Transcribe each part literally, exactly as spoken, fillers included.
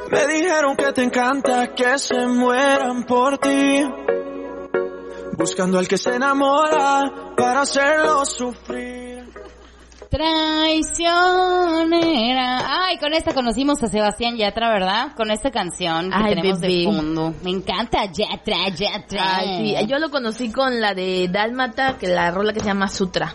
Me dijeron que te encanta que se mueran por ti, buscando al que se enamora para hacerlo sufrir. Traicionera. Ay, con esta conocimos a Sebastián Yatra, ¿verdad? Con esta canción que Ay, tenemos bebé. de fondo. Me encanta Yatra, Yatra. Ay, sí, yo lo conocí con la de Dálmata, que la rola que se llama Sutra.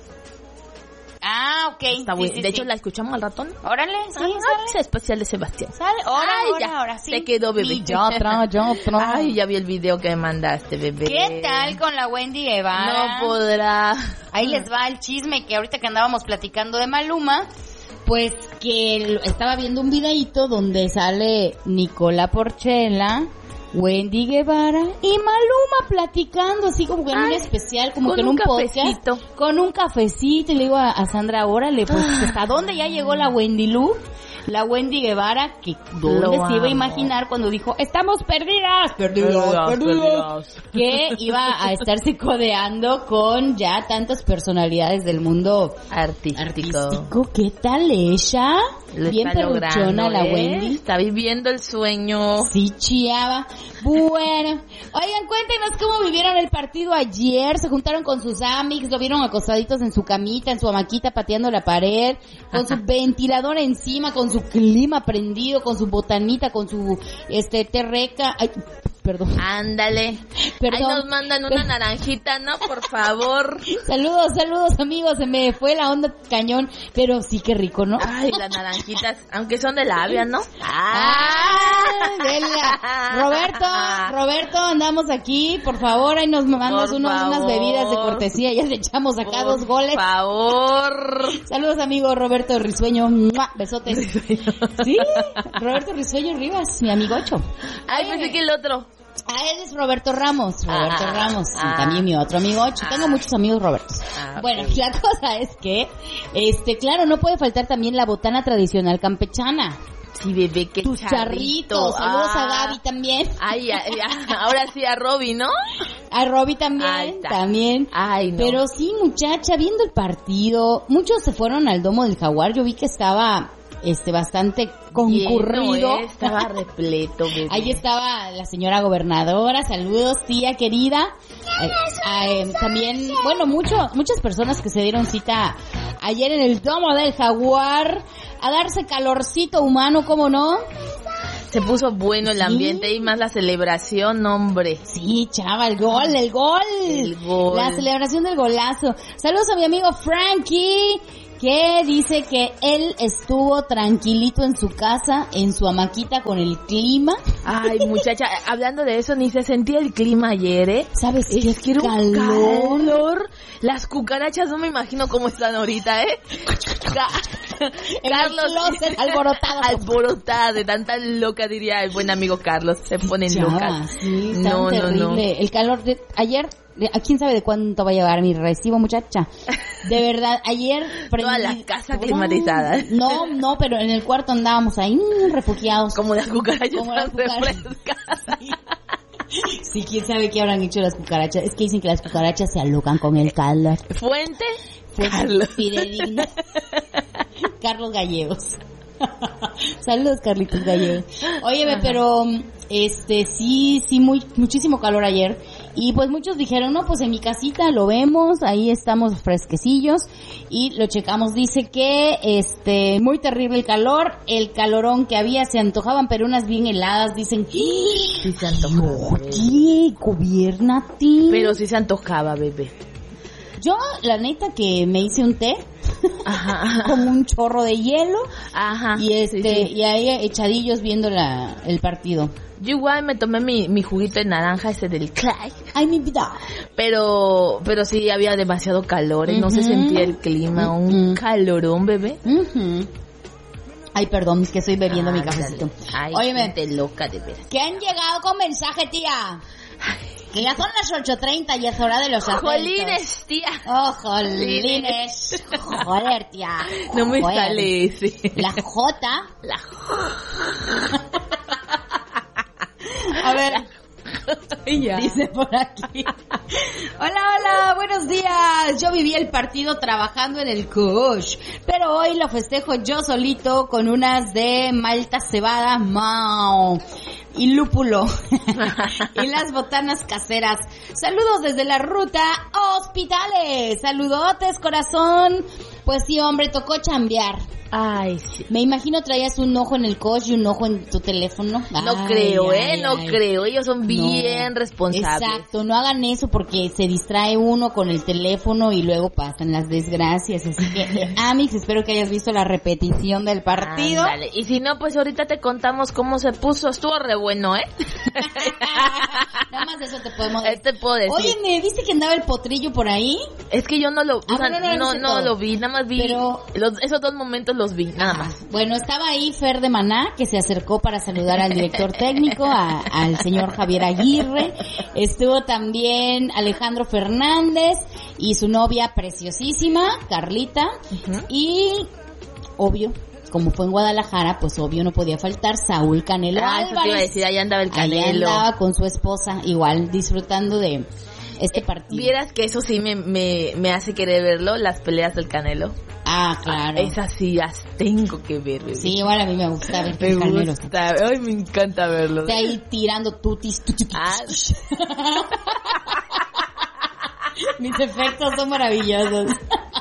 Ah, ok. Está Sí, buena. sí, de sí. hecho, la escuchamos al ratón. Órale, sí, Ah, sale. es especial de Sebastián. Sale. Ahora, Ay, ahora, ya. ahora, sí. Te quedó, bebé. Y Yatra, Yatra. Ay, ya vi el video que me mandaste, bebé. ¿Qué tal con la Wendy Guevara? No podrá. Ahí les va el chisme que ahorita que andábamos platicando de Maluma, pues que lo- estaba viendo un videíto donde sale Nicola Porchela, Wendy Guevara y Maluma platicando así como que en un Ay, especial, como con que en un un cafecito. podcast, con un cafecito, y le digo a, a Sandra, órale, pues hasta dónde ya llegó la Wendy Lu, la Wendy Guevara, que dónde Lo se iba a amo. imaginar cuando dijo, estamos perdidas, perdidas, perdidas, que iba a estarse codeando con ya tantas personalidades del mundo Artístico. artístico. ¿Qué tal ella? Lo Bien está perruchona logrando, la ¿eh? Wendy. Está viviendo el sueño. Sí, chiaba. Bueno, oigan, cuéntenos cómo vivieron el partido ayer. Se juntaron con sus amics, lo vieron acostaditos en su camita, en su hamaquita, pateando la pared, con su ventilador encima, con su clima prendido, con su botanita, con su este terreca. Ay, perdón. Ándale. Perdón. Ahí nos mandan una naranjita, ¿no? Por favor. Saludos, saludos amigos, se me fue la onda cañón, pero sí que rico, ¿no? Ay, las naranjitas, aunque son de labia, ¿no? ¡Ah! Vela. Roberto, Roberto, andamos aquí, por favor, ahí nos mandas Por unos, unas favor. bebidas de cortesía, ya le echamos acá Por dos goles. favor. Saludos amigo Roberto Risueño, ¡mua! Besotes. Sí, Roberto Risueño Rivas, mi amigo ocho. Ay, pensé que el otro. Ah, él es Roberto Ramos, Roberto Ah, Ramos, y ah. también mi otro amigo ocho. Tengo Ah. muchos amigos Robertos. Ah, Bueno, ok. la cosa es que, este, claro, no puede faltar también la botana tradicional campechana. Sí, bebé, qué Tus charritos, saludos Ah. a Gaby también. Ay, ay, ay, ahora sí a Robbie, ¿no? A Robbie Ahí también, está. también. Ay, no. Pero sí, muchacha, viendo el partido, muchos se fueron al Domo del Jaguar. Yo vi que estaba este bastante concurrido. Lleno, ¿eh? Estaba repleto, bebé. Ahí estaba la señora gobernadora, saludos tía querida. Eh, eh, también, bueno, mucho, muchas personas que se dieron cita ayer en el Domo del Jaguar a darse calorcito humano, ¿cómo no? Se puso bueno el Sí. ambiente y más la celebración, hombre. Sí, chava, el gol, el gol. El gol. La celebración del golazo. Saludos a mi amigo Frankie, que dice que él estuvo tranquilito en su casa, en su hamaquita con el clima. Ay, muchacha, hablando de eso, ni se sentía el clima ayer, ¿eh? ¿Sabes qué Es que era un calor? calor. Las cucarachas no me imagino cómo están ahorita, ¿eh? Ca- En el closet, alborotadas. alborotada, de tanta loca, diría el buen amigo Carlos. Se ponen Chava, locas. sí, está No, no, terrible. no. El calor de ayer, de- ¿a quién sabe de cuánto va a llegar mi recibo, muchacha? De verdad, ayer Toda la casa climatizada. No, no, pero en el cuarto andábamos ahí mm, refugiados. Como las cucarachas Como las tan cucarachas. refrescas. Sí, quién sabe qué habrán hecho las cucarachas. Es que dicen que las cucarachas se alocan con el calor. Fuente, Fue Carlos. fidedigno. Carlos Gallegos. Saludos, Carlitos Gallegos. Óyeme, pero este sí, sí, muy muchísimo calor ayer. Y pues muchos dijeron, no, pues en mi casita lo vemos, ahí estamos fresquecillos. Y lo checamos, dice que este muy terrible el calor, el calorón que había, se antojaban, pero unas bien heladas, dicen. Sí se antojaba, bebé. Oye, gobiérnate. Pero sí se antojaba, bebé. Yo, la neta, que me hice un té Ajá. con un chorro de hielo Ajá. y este Sí, sí. y ahí echadillos viendo la el partido. Yo igual me tomé mi, mi juguito de naranja, ese del Clyde. Ay, mi vida. Pero, pero sí había demasiado calor, ¿eh? No se Ujú. sentía el clima, un Ujú. calorón, bebé. Ujú. Ay, perdón, es que estoy bebiendo mi Ándale. cafecito. Ay, Óyeme, gente loca, de veras. que han llegado con mensaje, tía. Que ya son las ocho treinta y es hora de los acentos. Jolines, tía. Oh, jolines. Joder, tía. No me Joder. sale ese. La J. La A ver. Ya. Dice por aquí. Hola, hola, buenos días. Yo viví el partido trabajando en el Kush, pero hoy lo festejo yo solito con unas de malta cebada, mao, y lúpulo y las botanas caseras. Saludos desde la ruta Hospitales. Saludotes, corazón. Pues sí, hombre, tocó chambear. Ay, sí. Me imagino traías un ojo en el coche y un ojo en tu teléfono. No Ay, creo, ay, ¿eh? No ay. creo. Ellos son bien No. responsables. Exacto, no hagan eso porque se distrae uno con el teléfono y luego pasan las desgracias. Así que, eh, Amix, espero que hayas visto la repetición del partido. Ándale. Y si no, pues ahorita te contamos cómo se puso. Estuvo re bueno, ¿eh? Nada más de eso te podemos Eh, te puedo decir. Oye, ¿me viste que andaba el potrillo por ahí? Es que yo no lo, o Ah, sea, no, no, no, no, sé no todo. lo vi, nada más vi, Pero- los, esos dos momentos los vi, nada más. Bueno, estaba ahí Fer de Maná, que se acercó para saludar al director técnico, a- al señor Javier Aguirre. Estuvo también Alejandro Fernández y su novia preciosísima, Carlita. Ujú. Y, obvio, como fue en Guadalajara, pues obvio no podía faltar Saúl Canelo Ah, eso te iba a Álvarez. decir, ahí andaba el Ahí Canelo. andaba con su esposa, igual, disfrutando de este partido. Vieras que eso sí me, me, me hace querer verlo, las peleas del Canelo. Ah, claro. Esas sí las tengo que ver, bebé. Sí, igual a mí me gusta ver que Me el Canelo gusta, ay, me encanta verlo. está ahí tirando tutis, tutis, tutis. Ah. Mis efectos son maravillosos.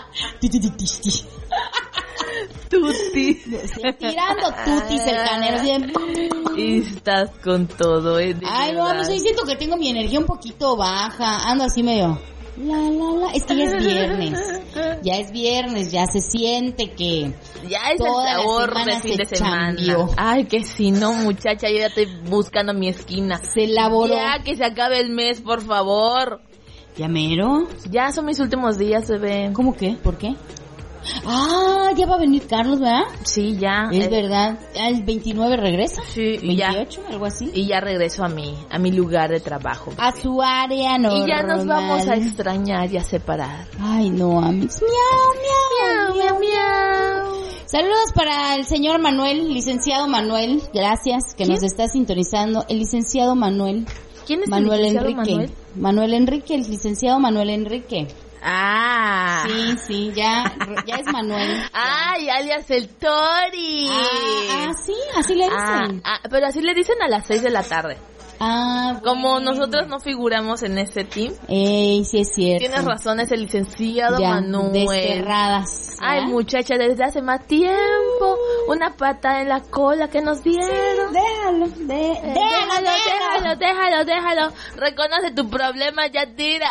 Tuti. Tirando tutis el Canelo. Así de- Y estás con todo, eh. de Ay, no, verdad. no sé, siento que tengo mi energía un poquito baja. Ando así medio... La, la, la. Es que ya es viernes. Ya es viernes, ya se siente que... Ya es Toda el la sabor semana de fin se de semana. chambeó. Ay, que si no, muchacha, yo ya estoy buscando mi esquina. Se elaboró. Ya que se acabe el mes, por favor. ¿Ya mero? Ya son mis últimos días, bebé. ¿Cómo qué? ¿Por qué? Ah, ya va a venir Carlos, ¿verdad? Sí, ya. Es Eh, verdad. ¿El veintinueve regresa? Sí, y ya. ¿veintiocho? Algo así. Y ya regreso a mi, a mi lugar de trabajo. A su área normal. Y ya nos vamos a extrañar y a separar. Ay, no, amigos. Miau, miau, miau, miau. Saludos para el señor Manuel, licenciado Manuel. Gracias, que ¿Quién? nos está sintonizando. El licenciado Manuel. ¿Quién es Manuel el licenciado Enrique. Manuel? Manuel Enrique, el licenciado Manuel Enrique. Ah. Sí, sí, ya, ya es Manuel. Ay, alias el Tori. Ah, ah, sí, así le Ah, dicen. ah, pero así le dicen a las seis de la tarde. Ah, Como bueno. nosotros no figuramos en ese team. Ey, sí es cierto. Tienes razón, es el licenciado Ya, Manuel. desterradas. Ay, ¿verdad? muchacha, desde hace más tiempo. Una pata en la cola que nos dieron. Déjalo, de, déjalo, déjalo, déjalo, déjalo. Reconoce tu problema, ya tira.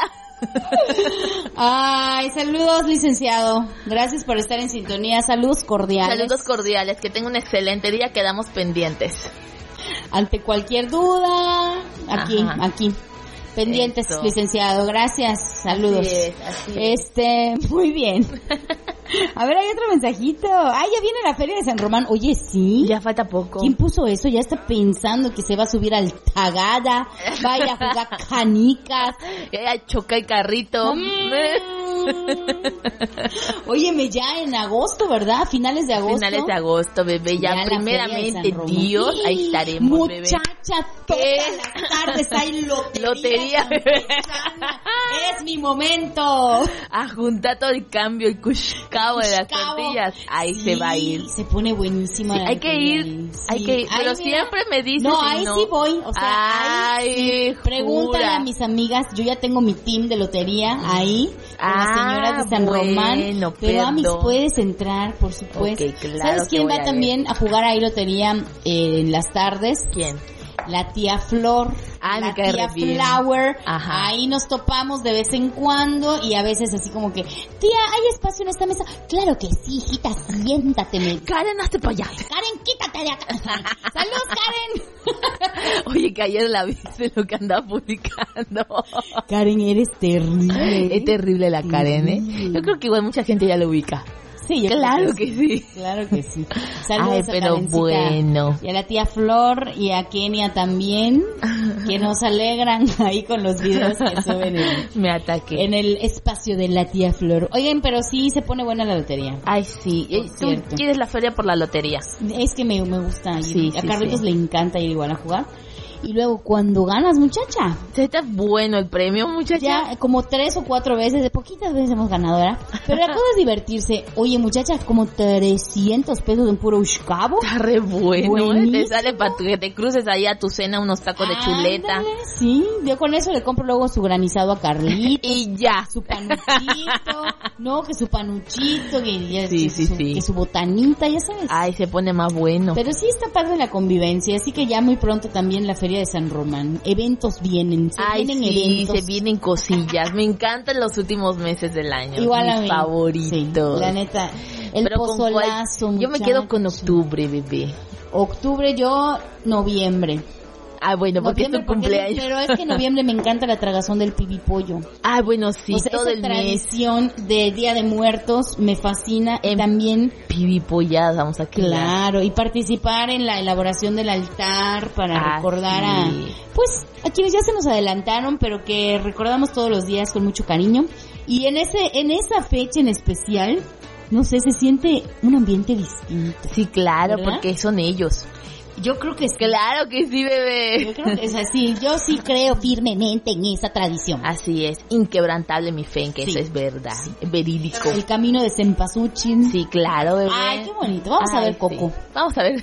Ay, saludos, licenciado. Gracias por estar en sintonía. Saludos cordiales. Saludos cordiales, que tenga un excelente día, quedamos pendientes. Ante cualquier duda, aquí, Ajá. aquí. Pendientes, Eso. licenciado. Gracias. Saludos. Así es, así es. Este, muy bien. A ver, hay otro mensajito. Ay, ya viene la Feria de San Román. Oye, sí. Ya falta poco. ¿Quién puso eso? Ya está pensando que se va a subir al Tagada, vaya a jugar canicas. Ya choca el carrito. Óyeme, ya en agosto, ¿verdad? Finales de agosto. Finales de agosto, bebé. Ya, la Feria de primeramente, San Román. Dios, ahí estaremos, bebé. Muchacha, todas ¿Qué? las tardes hay lotería. Lotería, bebé. campechana. Es mi momento. A juntar todo el cambio, el cuscao de las Cuscao. tortillas. Ahí Sí, se va a ir. Se pone buenísima. Sí, la hay que lotería ir, ahí. hay Sí. que ir, Ay, pero mira. siempre me dices No, y ahí no. sí voy, o sea, Ay, ahí sí. Pregúntale jura. a mis amigas, yo ya tengo mi team de lotería ahí, con las Ah, señoras de San bueno, Román, pero Amix perdón. puedes entrar, por supuesto. Ok, claro ¿Sabes que quién voy va a ir. también a jugar ahí lotería eh, en las tardes? ¿Quién? La tía Flor, Ah, me la cae tía re bien. Flower, Ajá. ahí nos topamos de vez en cuando y a veces así como que, tía, ¿hay espacio en esta mesa? Claro que sí, hijita, siéntate. Me... Karen, hazte para allá. Karen, quítate de acá. Saludos, Karen. Oye, que ayer la viste lo que andaba publicando. Karen, eres terrible. Es terrible la Karen, ¿eh? Sí. Yo creo que igual mucha gente ya lo ubica. Sí, yo Claro creo que sí. Claro que sí. Saludos Ay, a pero Karencita. bueno. Y a la tía Flor y a Kenia también, que nos alegran ahí con los videos que suben en, Me ataqué. en el espacio de la tía Flor. Oigan, pero sí se pone buena la lotería. Ay, sí. Por Eh, Tú cierto. quieres la feria por la lotería. Es que me, me gusta ir. Sí, a sí, Carlitos sí. le encanta ir igual a jugar. Y luego cuando ganas, muchacha, Está bueno el premio, muchacha. ya como tres o cuatro veces, de poquitas veces hemos ganado, ¿verdad? Pero la cosa es divertirse. Oye, muchacha, como trescientos pesos en puro ushcabo. Está re bueno, ¿eh? Buenísimo. Te sale para que te cruces ahí a tu cena unos tacos de chuleta. Ándale, sí, yo con eso le compro luego su granizado a Carlito. Y ya. Su panuchito, no, que su panuchito, que, ya- Sí, que sí, su, sí. que su botanita, ya sabes. Ay, se pone más bueno. Pero sí está padre la convivencia, así que ya muy pronto también la Feria de San Román. Eventos vienen, se Ay, vienen sí, eventos. se vienen cosillas. Me encantan los últimos meses del año. Igual a mis mí. favoritos. Sí, la neta, el Pero ¿con cuál? pozolazo, Yo me quedo con muchachos. octubre, bebé. Octubre, yo, noviembre. Ah, bueno, porque es Noviembre, tu porque cumpleaños. Pero es que en noviembre me encanta la tragazón del pibipollo. Ah, bueno, sí, o sea, todo esa el mes. tradición de Día de Muertos me fascina. Y En- también, Pibipolladas, vamos a crear. claro, y participar en la elaboración del altar para Ah, recordar sí. a, pues, a quienes ya se nos adelantaron, pero que recordamos todos los días con mucho cariño. Y en ese, en esa fecha en especial, no sé, se siente un ambiente distinto. Sí, claro, ¿Verdad? porque son ellos. Yo creo que sí. Claro que sí, bebé. Yo creo que es así. Yo sí creo firmemente en esa tradición. Así es, inquebrantable mi fe en que Sí. eso es verdad, verídico. El camino de Cempasúchil. Sí, claro, bebé. Ay, qué bonito. Vamos a Ay, ver Coco. sí. Vamos a ver.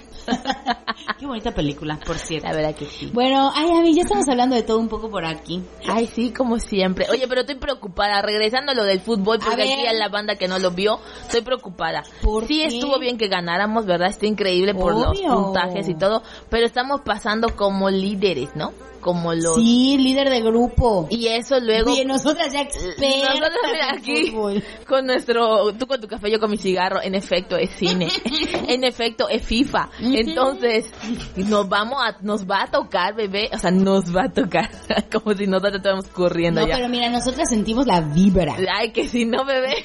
Qué bonita película, por cierto. La verdad que sí. Bueno, ay, a mí ya estamos hablando de todo un poco por aquí. Ay, sí, como siempre. Oye, pero estoy preocupada. Regresando a lo del fútbol, porque A ver. aquí a la banda que no lo vio, estoy preocupada. ¿Por Sí, qué? estuvo bien que ganáramos, ¿verdad? Está increíble por los Obvio. puntajes y todo, pero estamos pasando como líderes, ¿no? Como los... Sí, líder de grupo. Y eso luego... Oye, nosotras ya expertas Nosotros, mira, en aquí, fútbol. con nuestro, tú con tu café, yo con mi cigarro, en efecto es cine, en efecto es FIFA, entonces nos vamos a, nos va a tocar, bebé, o sea, nos va a tocar, como si nosotros estamos corriendo No, ya. pero mira, nosotras sentimos la vibra. Ay, que si no, bebé,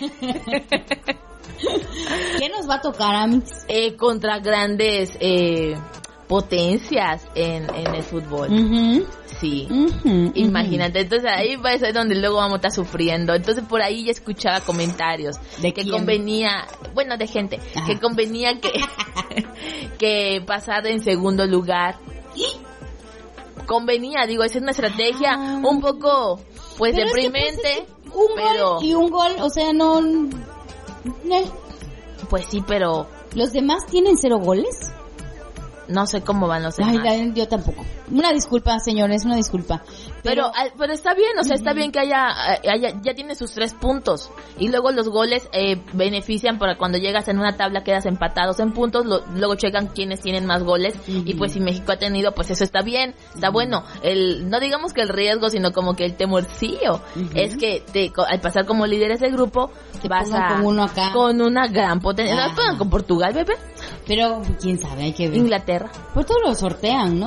¿Qué nos va a tocar, Amix? eh, contra grandes eh, potencias en, en el fútbol, Mhm. sí. Mhm. Imagínate, entonces ahí va a ser donde luego vamos a estar sufriendo. Entonces por ahí ya escuchaba comentarios ¿De que quién? convenía, bueno, de gente, Ajá. que convenía que que pasar en segundo lugar. Convenía, digo, esa es una estrategia Ah. un poco pues Pero es que, deprimente, pues, es un pero gol y un gol, o sea, no... eh, pues sí, pero ¿Los demás tienen cero goles? no sé cómo van los demás. Ay, la- yo tampoco. Una disculpa, señores, una disculpa. Pero, al- pero está bien, o sea, está bien que haya, eh, haya, ya tiene sus tres puntos. Y luego los goles eh, benefician para cuando llegas en una tabla, quedas empatados en puntos, lo- luego checan quiénes tienen más goles. Ujú. Y pues si México ha tenido, pues eso está bien, está bueno. El, no digamos que el riesgo, sino como que el temorcillo Ujú. es que te, co- al pasar como líderes de grupo, Te vas pongan a, con uno acá. con una gran potencia. Ajá. ¿No pongan con Portugal, bebé? Pero, quién sabe, hay que ver. Inglaterra. Pues todos lo sortean, ¿no?